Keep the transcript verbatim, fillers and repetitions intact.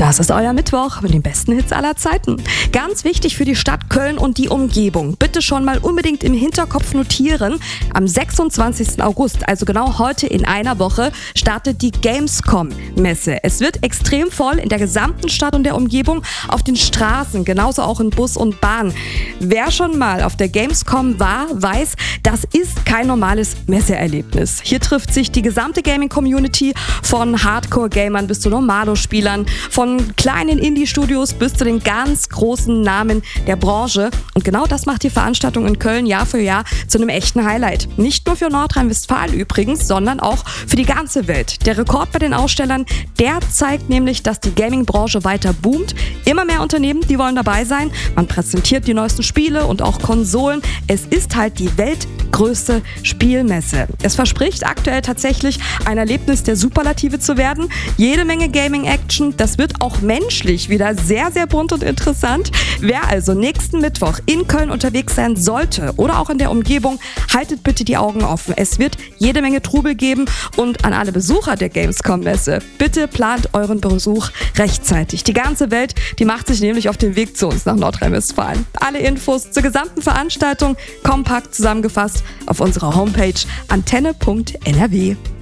Das ist euer Mittwoch mit den besten Hits aller Zeiten. Ganz wichtig für die Stadt Köln und die Umgebung. Bitte schon mal unbedingt im Hinterkopf notieren. Am sechsundzwanzigsten August, also genau heute in einer Woche, startet die Gamescom-Messe. Es wird extrem voll in der gesamten Stadt und der Umgebung, auf den Straßen, genauso auch in Bus und Bahn. Wer schon mal auf der Gamescom war, weiß, das ist kein normales Messeerlebnis. Hier trifft sich die gesamte Gaming-Community von Hardcore-Gamern bis zu Normalo-Spielern, von kleinen Indie-Studios bis zu den ganz großen Namen der Branche. Und genau das macht die Veranstaltung in Köln Jahr für Jahr zu einem echten Highlight. Nicht nur für Nordrhein-Westfalen übrigens, sondern auch für die ganze Welt. Der Rekord bei den Ausstellern, der zeigt nämlich, dass die Gaming-Branche weiter boomt. Immer mehr Unternehmen, die wollen dabei sein. Man präsentiert die neuesten Spiele und auch Konsolen. Es ist halt die weltgrößte Spielmesse. Es verspricht aktuell tatsächlich ein Erlebnis der Superlative zu werden. Jede Menge Gaming-Action. Das wird auch menschlich wieder sehr, sehr bunt und interessant. Wer also nächsten Mittwoch in Köln unterwegs sein sollte oder auch in der Umgebung, haltet bitte die Augen offen. Es wird jede Menge Trubel geben und an alle Besucher der Gamescom-Messe, bitte plant euren Besuch rechtzeitig. Die ganze Welt, die macht sich nämlich auf den Weg zu uns nach Nordrhein-Westfalen. Alle Infos zur gesamten Veranstaltung kompakt zusammengefasst auf unserer Homepage antenne punkt n r w.